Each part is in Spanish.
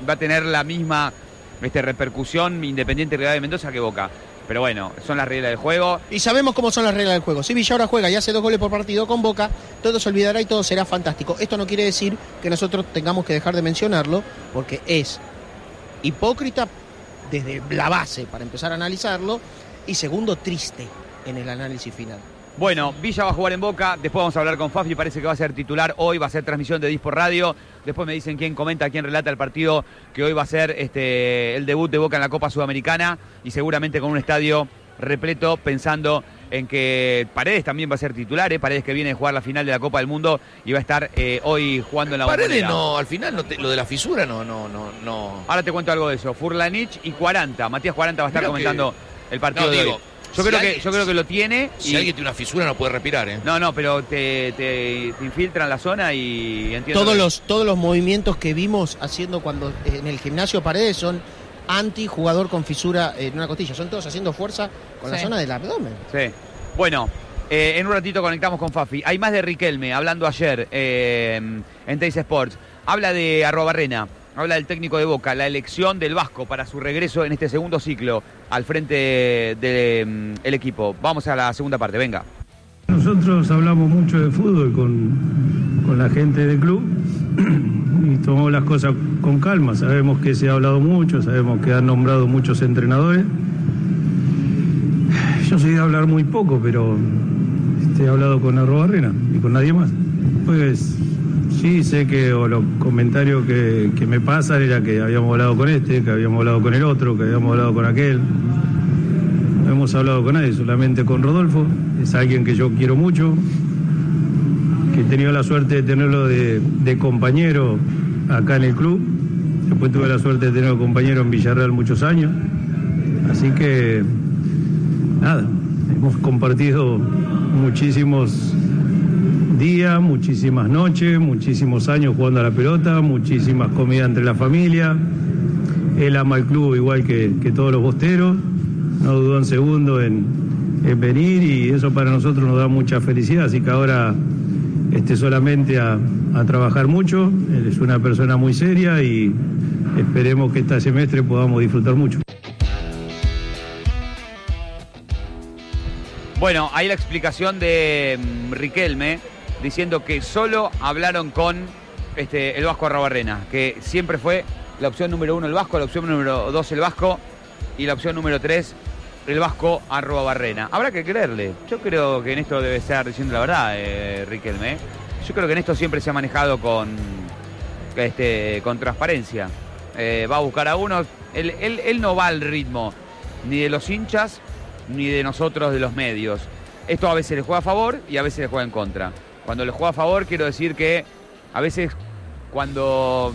va a tener la misma repercusión Independiente Rivadavia de Mendoza que Boca. Pero bueno, son las reglas del juego. Y sabemos cómo son las reglas del juego. Si Villa ahora juega y hace 2 goles por partido con Boca, todo se olvidará y todo será fantástico. Esto no quiere decir que nosotros tengamos que dejar de mencionarlo, porque es hipócrita desde la base para empezar a analizarlo, y segundo, triste en el análisis final. Bueno, Villa va a jugar en Boca, después vamos a hablar con Fafi, parece que va a ser titular hoy, va a ser transmisión de Dispor Radio, después me dicen quién comenta, quién relata el partido, que hoy va a ser el debut de Boca en la Copa Sudamericana, y seguramente con un estadio repleto, pensando en que Paredes también va a ser titular, Paredes que viene a jugar la final de la Copa del Mundo y va a estar hoy jugando en la Paredes Bombonera. no, al final lo de la fisura no. Ahora te cuento algo de eso, Furlanich y 40, Matías 40 va a estar comentando el partido de hoy. Yo creo que lo tiene. Si alguien tiene una fisura no puede respirar, ¿eh? No, pero te infiltran la zona y entiendo. Todos los movimientos que vimos haciendo cuando en el gimnasio Paredes son anti-jugador con fisura en una costilla. Son todos haciendo fuerza con la zona del abdomen. Sí. Bueno, en un ratito conectamos con Fafi. Hay más de Riquelme, hablando ayer en Teis Sports. Habla de Arruabarrena. Habla del técnico de Boca, la elección del Vasco para su regreso en este segundo ciclo al frente del equipo. Vamos a la segunda parte, venga. Nosotros hablamos mucho de fútbol con la gente del club y tomamos las cosas con calma. Sabemos que se ha hablado mucho, sabemos que han nombrado muchos entrenadores. Yo soy de hablar muy poco, pero he hablado con Arruabarrena y con nadie más. Pues sí, sé que los comentarios que me pasan era que habíamos hablado con que habíamos hablado con el otro, que habíamos hablado con aquel. No hemos hablado con nadie, solamente con Rodolfo. Es alguien que yo quiero mucho, que he tenido la suerte de tenerlo de compañero acá en el club. Después tuve la suerte de tenerlo compañero en Villarreal muchos años. Así que, nada, hemos compartido muchísimos días, muchísimas noches, muchísimos años jugando a la pelota, muchísimas comidas entre la familia. Él ama el club igual que todos los bosteros, no dudó un segundo en venir y eso para nosotros nos da mucha felicidad, así que ahora solamente a trabajar mucho. Él es una persona muy seria y esperemos que este semestre podamos disfrutar mucho. Bueno, ahí la explicación de Riquelme, diciendo que solo hablaron con el Vasco Arruabarrena, que siempre fue la opción número 1 el Vasco, la opción número 2 el Vasco y la opción número 3 el Vasco Arruabarrena. Habrá que creerle. Yo creo que en esto debe estar diciendo la verdad, Riquelme. Yo creo que en esto siempre se ha manejado con transparencia. Va a buscar a uno. Él no va al ritmo ni de los hinchas ni de nosotros, de los medios. Esto a veces le juega a favor y a veces le juega en contra. Cuando le juega a favor, quiero decir que a veces cuando,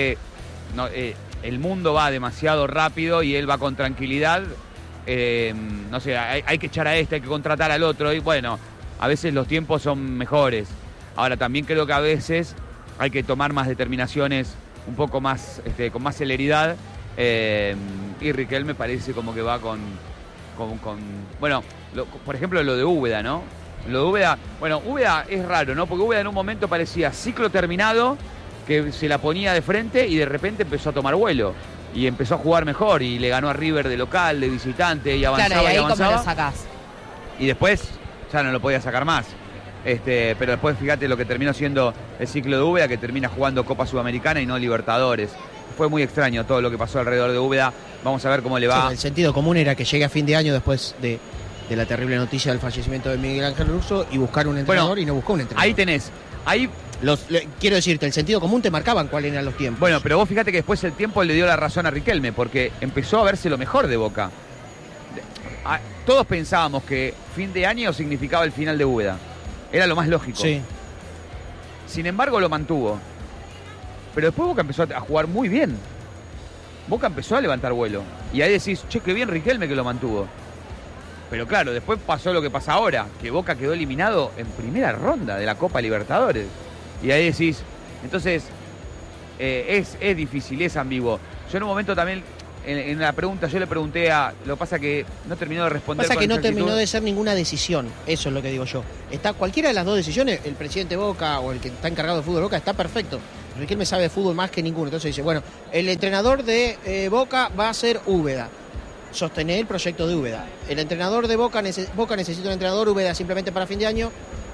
el mundo va demasiado rápido y él va con tranquilidad, no sé, hay que echar a hay que contratar al otro, y bueno, a veces los tiempos son mejores. Ahora, también creo que a veces hay que tomar más determinaciones un poco más, con más celeridad, y Riquelme parece como que va con bueno, por ejemplo, lo de Úbeda, ¿no? Lo de Úbeda, bueno, Úbeda es raro, ¿no? Porque Úbeda en un momento parecía ciclo terminado, que se la ponía de frente y de repente empezó a tomar vuelo. Y empezó a jugar mejor y le ganó a River de local, de visitante, y avanzaba, claro, y ahí avanzaba. ¿cómo lo sacás? Y después ya no lo podía sacar más. Pero después fíjate lo que terminó siendo el ciclo de Úbeda, que termina jugando Copa Sudamericana y no Libertadores. Fue muy extraño todo lo que pasó alrededor de Úbeda. Vamos a ver cómo le va. Sí, el sentido común era que llegue a fin de año después de la terrible noticia del fallecimiento de Miguel Ángel Russo y buscar un entrenador, y no buscó un entrenador. Ahí tenés. Quiero decirte, el sentido común te marcaban cuáles eran los tiempos. Bueno, pero vos fíjate que después el tiempo le dio la razón a Riquelme, porque empezó a verse lo mejor de Boca. Todos pensábamos que fin de año significaba el final de Úbeda. Era lo más lógico. Sí. Sin embargo, lo mantuvo. Pero después Boca empezó a jugar muy bien. Boca empezó a levantar vuelo. Y ahí decís, che, qué bien Riquelme que lo mantuvo. Pero claro, después pasó lo que pasa ahora, que Boca quedó eliminado en primera ronda de la Copa Libertadores. Y ahí decís, entonces, es difícil, es ambiguo. Yo en un momento también, en la pregunta, yo le pregunté lo que pasa que no terminó de responder. Pasa que no terminó de ser ninguna decisión, eso es lo que digo yo. Está cualquiera de las dos decisiones, el presidente Boca o el que está encargado de fútbol Boca, está perfecto. Riquelme sabe de fútbol más que ninguno. Entonces dice, bueno, el entrenador de Boca va a ser Úbeda. Sostener el proyecto de Úbeda. El entrenador de Boca necesita un entrenador, Úbeda simplemente para fin de año,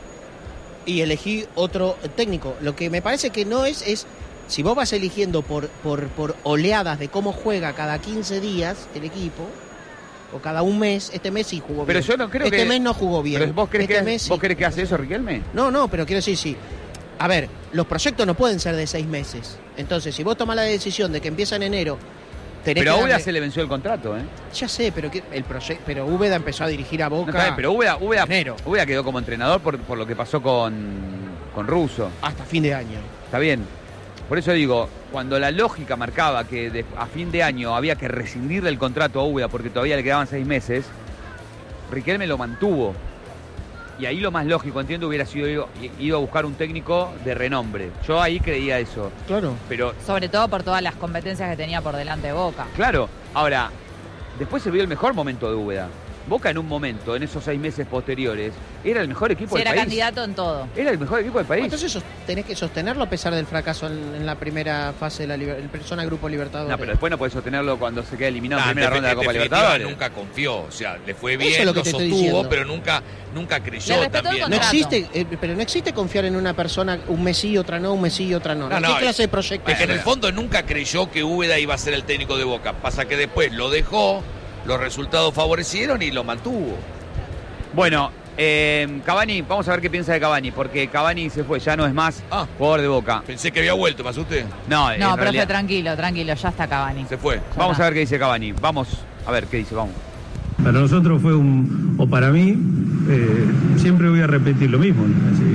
y elegí otro técnico. Lo que me parece que no es si vos vas eligiendo por oleadas de cómo juega cada 15 días el equipo, o cada un mes, este mes sí jugó pero bien. Yo no creo este mes no jugó bien. ¿Pero vos crees, ¿Vos crees que hace eso Riquelme? No, pero quiero decir, sí. A ver, los proyectos no pueden ser de 6 meses. Entonces, si vos tomás la decisión de que empieza en enero, pero a Úbeda se le venció el contrato, ¿eh? Ya sé, pero Úbeda empezó a dirigir a Boca. No, pero Úbeda quedó como entrenador por lo que pasó con Russo. Hasta fin de año. Está bien. Por eso digo, cuando la lógica marcaba que a fin de año había que rescindirle el contrato a Úbeda porque todavía le quedaban 6 meses, Riquelme lo mantuvo. Y ahí lo más lógico, entiendo, hubiera sido ido a buscar un técnico de renombre. Yo ahí creía eso. Claro. Pero sobre todo por todas las competencias que tenía por delante de Boca. Claro. Ahora, después se vio el mejor momento de Úbeda. Boca en un momento, en esos 6 meses posteriores, era el mejor equipo del país. Era candidato en todo. Era el mejor equipo del país. Entonces tenés que sostenerlo a pesar del fracaso en la primera fase de la zona Grupo Libertadores. No, pero después no podés sostenerlo cuando se queda eliminado en primera ronda de la Copa Libertadores. Nunca confió, o sea, le fue bien, lo sostuvo, pero nunca creyó también. No existe, pero no existe confiar en una persona un mes sí, otra no, un mes sí, otra no. ¿Qué clase de proyecto? Es que en el fondo nunca creyó que Úbeda iba a ser el técnico de Boca. Pasa que después lo dejó, los resultados favorecieron y lo mantuvo. Bueno, Cavani, vamos a ver qué piensa de Cavani, porque Cavani se fue, ya no es más jugador de Boca. Pensé que había vuelto, ¿me asusté? No, profe, tranquilo, ya está Cavani. Se fue. Vamos a ver qué dice Cavani, vamos a ver qué dice, vamos. Para nosotros fue o para mí, siempre voy a repetir lo mismo, ¿no? Así,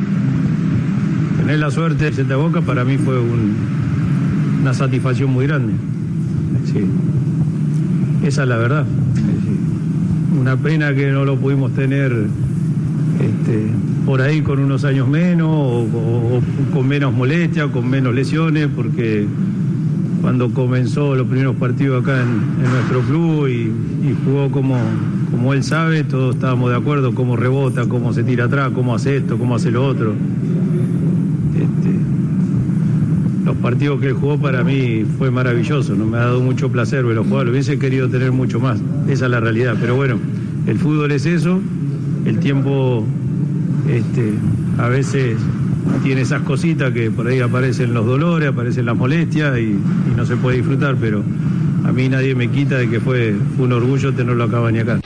tener la suerte de ser de Boca para mí fue una satisfacción muy grande. Sí. Esa es la verdad. Una pena que no lo pudimos tener por ahí con unos años menos o con menos molestias, con menos lesiones, porque cuando comenzó los primeros partidos acá en nuestro club y jugó como él sabe, todos estábamos de acuerdo, cómo rebota, cómo se tira atrás, cómo hace esto, cómo hace lo otro. Los partidos que él jugó para mí fue maravilloso, no me ha dado mucho placer verlo jugar, lo hubiese querido tener mucho más, esa es la realidad, pero bueno, el fútbol es eso, el tiempo a veces tiene esas cositas que por ahí aparecen los dolores, aparecen las molestias y no se puede disfrutar, pero a mí nadie me quita de que fue un orgullo tenerlo a Cavani acá.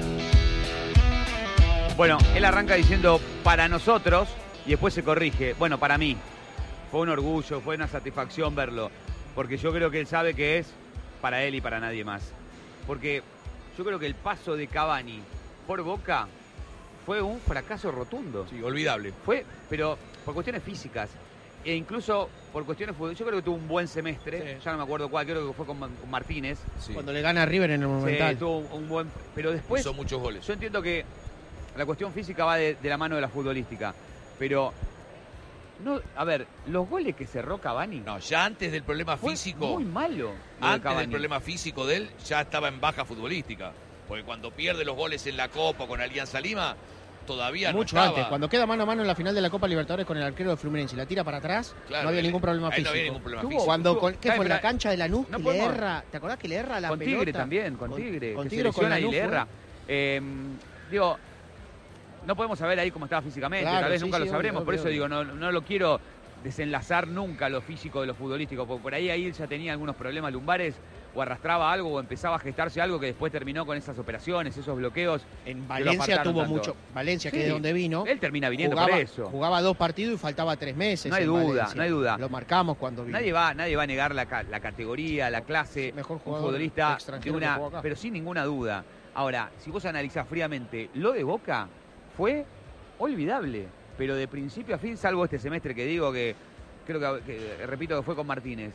Bueno, él arranca diciendo para nosotros y después se corrige, bueno, para mí. Fue un orgullo, fue una satisfacción verlo, porque yo creo que él sabe que es para él y para nadie más. Porque yo creo que el paso de Cavani por Boca fue un fracaso rotundo. Sí, olvidable. Fue, pero por cuestiones físicas e incluso por cuestiones futbolísticas. Yo creo que tuvo un buen semestre, ya no me acuerdo cuál, creo que fue con Martínez. Sí. Cuando le gana a River en el Monumental. Sí, tuvo un buen, pero después hizo muchos goles. Yo entiendo que la cuestión física va de la mano de la futbolística, pero no, a ver, los goles que cerró Cavani. No, ya antes del problema físico. Muy malo. Antes del problema físico de él, ya estaba en baja futbolística. Porque cuando pierde los goles en la Copa con Alianza Lima, todavía mucho no estaba. Antes, cuando queda mano a mano en la final de la Copa Libertadores con el arquero de Fluminense y la tira para atrás, claro, no había ningún problema ahí físico. No había ningún problema físico. Cuando ¿qué fue? La cancha de Lanús no que podemos, le erra. ¿Te acordás que le erra la con pelota? Tigre también, con Tigre. Con que Tigre se con lesiona Lanús, y le erra. Digo, no podemos saber ahí cómo estaba físicamente, claro, tal vez sí, nunca sí, lo sabremos, obvio, por eso obvio. digo, no lo quiero desenlazar nunca lo físico de lo futbolístico, porque por ahí él ya tenía algunos problemas lumbares, o arrastraba algo, o empezaba a gestarse algo que después terminó con esas operaciones, esos bloqueos. En Valencia tuvo mucho, Valencia, que es de donde vino. Él termina viniendo por eso. Jugaba 2 partidos y faltaba 3 meses. No hay duda, no hay duda. Lo marcamos cuando vino. Nadie va a negar la categoría, la clase, mejor jugador futbolista de una, pero sin ninguna duda. Ahora, si vos analizás fríamente, lo de Boca fue olvidable, pero de principio a fin, salvo este semestre que digo que creo que repito que fue con Martínez.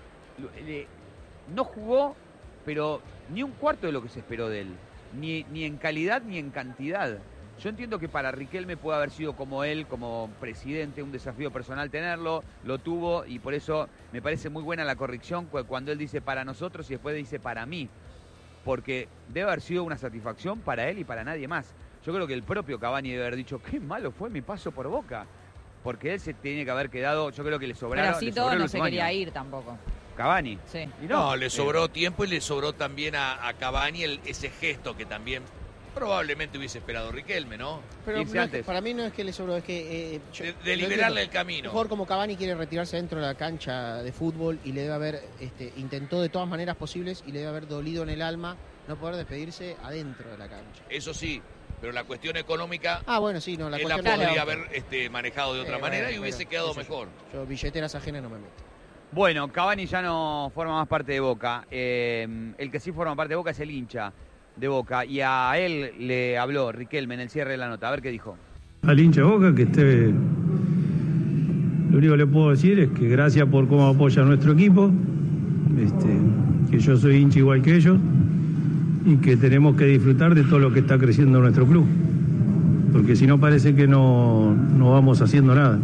No jugó, pero ni un cuarto de lo que se esperó de él, ni en calidad ni en cantidad. Yo entiendo que para Riquelme puede haber sido como él, como presidente, un desafío personal tenerlo, lo tuvo y por eso me parece muy buena la corrección cuando él dice para nosotros y después dice para mí, porque debe haber sido una satisfacción para él y para nadie más. Yo creo que el propio Cavani debe haber dicho, qué malo fue mi paso por Boca. porque él se tiene que haber quedado, yo creo que le sobraron. Pero así todo no se quería ir tampoco. Cavani. Sí. Y No, le sobró tiempo y le sobró también a Cavani ese gesto que también probablemente hubiese esperado Riquelme, ¿no? Pero Irse no es antes. que- para mí no es que le sobró, es que... De liberarle el camino. Un jugador como Cavani quiere retirarse dentro de la cancha de fútbol y le debe haber, intentó de todas maneras posibles y le debe haber dolido en el alma no poder despedirse adentro de la cancha. Eso sí, pero la cuestión económica Ah, bueno, sí, no, la él la cuestión... podría Claro. haber manejado de otra manera y hubiese quedado mejor. Yo billeteras ajenas no me meto. Bueno, Cavani ya no forma más parte de Boca. El que sí forma parte de Boca es el hincha de Boca. Y a él le habló Riquelme en el cierre de la nota. A ver qué dijo. Al hincha de Boca que esté... Lo único que le puedo decir es que gracias por cómo apoya a nuestro equipo, que yo soy hincha igual que ellos y que tenemos que disfrutar de todo lo que está creciendo nuestro club, porque si no parece que no vamos haciendo nada.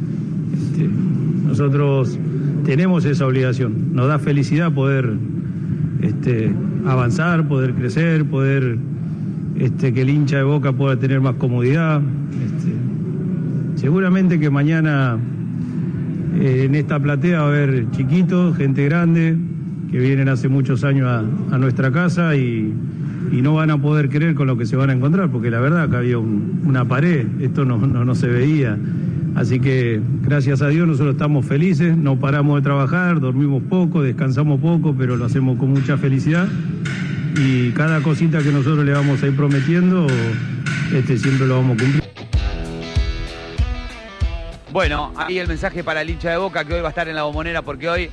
Nosotros tenemos esa obligación, nos da felicidad poder avanzar, poder crecer, poder que el hincha de Boca pueda tener más comodidad. Seguramente que mañana en esta platea va a haber chiquitos, gente grande, que vienen hace muchos años a nuestra casa y no van a poder creer con lo que se van a encontrar, porque la verdad que había una pared, esto no se veía. Así que gracias a Dios nosotros estamos felices, no paramos de trabajar, dormimos poco, descansamos poco, pero lo hacemos con mucha felicidad y cada cosita que nosotros le vamos a ir prometiendo, siempre lo vamos a cumplir. Bueno, ahí el mensaje para el hincha de Boca que hoy va a estar en la Bombonera porque hoy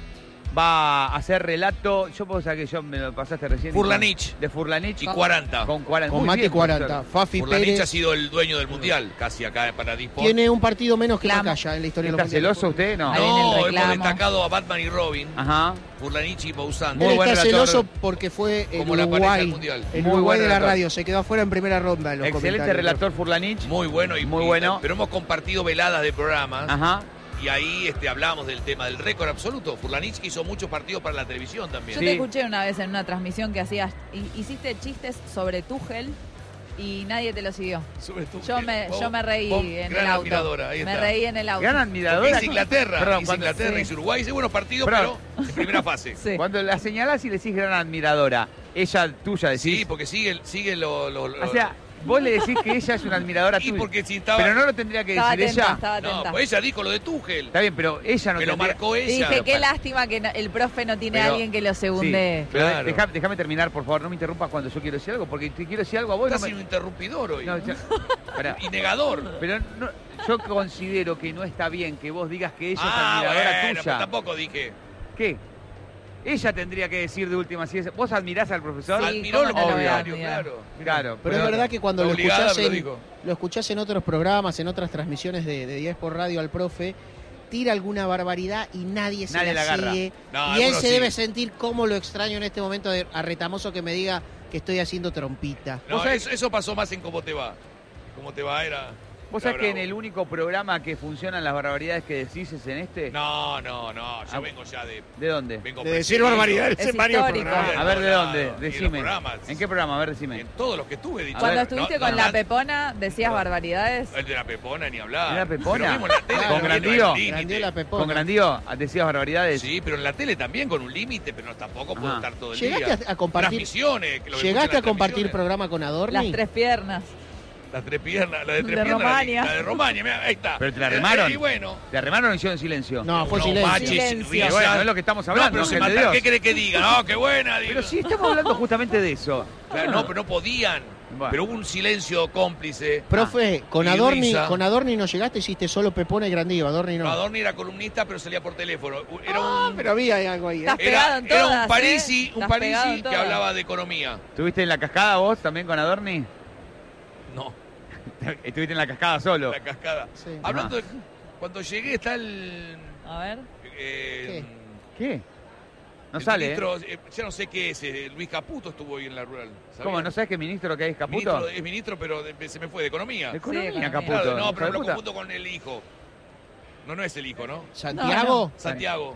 va a hacer relato. Yo puedo saber que yo me lo pasaste recién. Furlanich. De Furlanich. Y 40. Con 40. Con Muy Mati bien, 40. profesor. Fafi Furlanich Pérez ha sido el dueño del Mundial, casi acá para Disport. tiene un partido menos que Clamo. Macaya en la historia de ¿Está los mundiales. celoso usted? No. Ahí viene el No, hemos reclamo. destacado a Batman y Robin, Ajá. Furlanich y Bausán. Muy Él buen está relator. celoso porque fue el Como la pareja del Uruguay, Mundial. el Muy Uruguay buen de la relator. radio. Se quedó afuera en primera ronda en los Excelente comentarios. relator Furlanich. Muy bueno Muy bueno. Pero hemos compartido veladas de programas Ajá. y ahí hablamos del tema del récord absoluto. Furlanich hizo muchos partidos para la televisión también. Yo Sí. te escuché una vez en una transmisión que hacías, hiciste chistes sobre Tuchel y nadie te lo siguió. Sobre tu- Yo me reí Vos, en gran el auto. admiradora, ahí Me está. reí en el auto. Gran Porque admiradora. es Inglaterra, Perdón, es cuando- Inglaterra, sí. es Uruguay, hice buenos partidos, Pero- pero en primera fase. Sí. Cuando la señalás y le decís gran admiradora, ella tuya decís. Sí, porque sigue lo O sea, vos le decís que ella es una admiradora y tuya. porque si estaba... Pero no lo tendría que Estaba decir atenta, ella. estaba atenta. No, pues ella dijo lo de Tuchel. Está bien, pero ella no Me lo tendría... marcó ella. Dije, qué lástima que el profe no tiene a Pero- alguien que lo Sí, segunde. pero Claro. déjame terminar, por favor. No me interrumpas cuando yo quiero decir algo, porque te quiero decir algo a vos. Estás no me- siendo un interrumpidor hoy. No, pará. Y negador. Pero no, yo considero que no está bien que vos digas que ella es Ah, admiradora bueno, tuya. pero tampoco dije. ¿Qué? Ella tendría que decir de última si es... ¿Vos admirás al profesor? Sí, Admiró ¿cómo el no lo voy a comentario, admirar? claro. Claro. Pero es verdad que cuando lo Obligada, escuchás, pero digo. lo escuchás en otros programas, en otras transmisiones de 10 por radio al profe, tira alguna barbaridad y nadie se Nadie la la agarra. sigue. No, y él algunos se sí. debe sentir cómo lo extraño en este momento a Retamoso que me diga que estoy haciendo trompita. No, ¿Vos sabés- eso pasó más en Cómo te va. Cómo te va era... ¿Vos era sabés que en bravo. el único programa que funcionan las barbaridades que decís es en este? No, yo Ah, vengo ya de... ¿De dónde? Vengo De decir perseguido. barbaridades Es en varios histórico. programas. A ver, ¿de todos dónde? lados, y en los Decime. programas. ¿En qué programa? A ver, decime. En todos los que tuve, dicho. Cuando ver, estuviste no, con la no, Pepona, ¿decías barbaridades? El de la Pepona ni hablar. ¿En la Pepona? Pero mismo en la tele ¿Con también Grandío? hay un límite. Grandío la Pepona. Con Grandío decías barbaridades. Sí, pero en la tele también con un límite, pero tampoco puedo Ajá. estar todo el ¿Llegaste día. a compartir- Transmisiones. que lo que ¿Llegaste escuchan a las compartir transmisiones. programa con Adorni? Las tres piernas. Las tres piernas, la de tres De piernas. Romania. La de Romania, mirá, ahí está. ¿Pero te la remaron? Y bueno. ¿Te arremaron o hicieron silencio? No, fue unos silencio. baches, Silencio. risas. Y bueno, es lo que estamos hablando, No, pero se Ángel de matan. Dios. ¿Qué querés que diga? No, qué buena. digo. Pero sí, estamos hablando justamente de eso. Claro, no, pero no podían. Bueno. Pero hubo un silencio cómplice. Profe, con y Adorni no llegaste, hiciste solo Pepona y Grandío, Adorni no. No, Adorni era columnista, pero salía por teléfono. Era un... Pero había algo ahí, ¿eh? Estás pegado en Era todas, un Parisi, ¿eh? Estás pegado en que todas. hablaba de economía. ¿Estuviste en la cascada vos también con Adorni? No, Estuviste en la cascada solo. la cascada. Sí. Hablando de... Cuando llegué está el... A ver. ¿Qué? No el sale, ministro, ya no sé qué es, Luis Caputo estuvo hoy en la rural. ¿sabían? ¿Cómo? ¿No sabes qué ministro que hay, Caputo? Es ministro, pero se me fue de economía. De Economía, economía. Caputo. Claro, no, hijo pero de lo puta. confundo con el hijo. No es el hijo, ¿no? Santiago Santiago,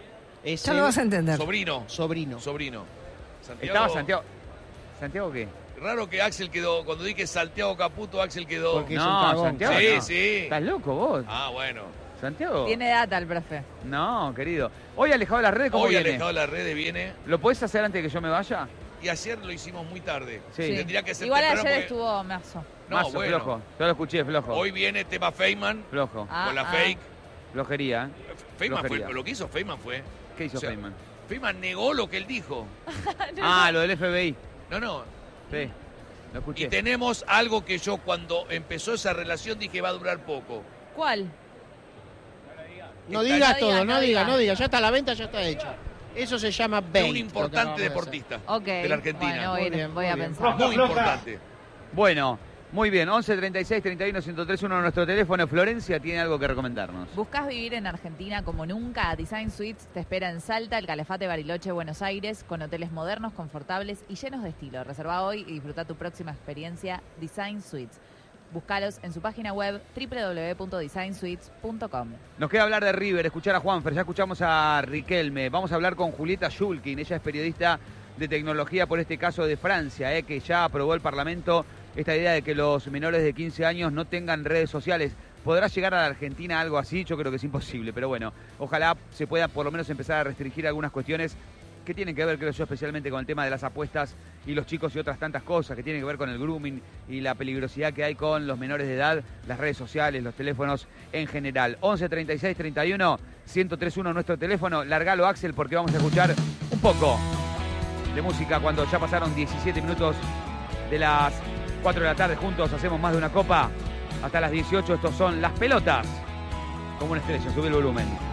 es Ya lo vas a entender. sobrino. sobrino. Sobrino. ¿Estaba Santiago? ¿Santiago qué? Raro que Axel quedó, cuando dije Santiago Caputo, Axel quedó. Porque es un No, cagón. Santiago. Sí, no. sí. ¿Estás loco vos? Ah, bueno. ¿Santiago? Tiene data el profe. No, querido. Hoy alejado de las redes, ¿cómo Hoy viene? alejado de las redes viene. ¿Lo podés hacer antes de que yo me vaya? Y ayer lo hicimos muy tarde. Sí. Tendría que ser Igual temprano ayer porque- estuvo mazo. No, Mazo, bueno. flojo. Yo lo escuché, flojo. Hoy viene tema Feynman Flojo. Ah, con la ah. fake. Flojería. Feynman fue, flojería. lo que hizo Feynman fue. ¿Qué hizo O sea, Feynman? Feynman negó lo que él dijo. Ah, lo del FBI. No. Sí. Lo escuché. Y tenemos algo que yo cuando empezó esa relación dije va a durar poco. ¿Cuál? No Está- digas No todo, diga, no no diga, diga. no diga. Ya está la venta, ya está hecha. Eso se llama De bait. un lo que importante acabamos de hacer. deportista Ok. de la Argentina. Bueno, Muy bien, voy a muy bien. pensar. Muy importante. Bueno, muy bien. 11 36 31 1031 nuestro teléfono. Florencia tiene algo que recomendarnos. ¿Buscás vivir en Argentina como nunca? Design Suites te espera en Salta, el Calafate Bariloche, Buenos Aires, con hoteles modernos, confortables y llenos de estilo. Reserva hoy y disfruta tu próxima experiencia Design Suites. Búscalos en su página web www.designsuites.com. Nos queda hablar de River, escuchar a Juanfer, ya escuchamos a Riquelme. Vamos a hablar con Julieta Shulkin, ella es periodista de tecnología por este caso de Francia, que ya aprobó el Parlamento esta idea de que los menores de 15 años no tengan redes sociales. ¿Podrá llegar a la Argentina algo así? Yo creo que es imposible, pero bueno, ojalá se pueda por lo menos empezar a restringir algunas cuestiones que tienen que ver, creo yo, especialmente con el tema de las apuestas y los chicos y otras tantas cosas que tienen que ver con el grooming y la peligrosidad que hay con los menores de edad, las redes sociales, los teléfonos en general. 11 36 31 1031 nuestro teléfono. Largalo, Axel, porque vamos a escuchar un poco de música cuando ya pasaron 17 minutos de las 4 de la tarde. Juntos hacemos más de una copa hasta las 18. Estos son Las Pelotas. Como una estrella, sube el volumen.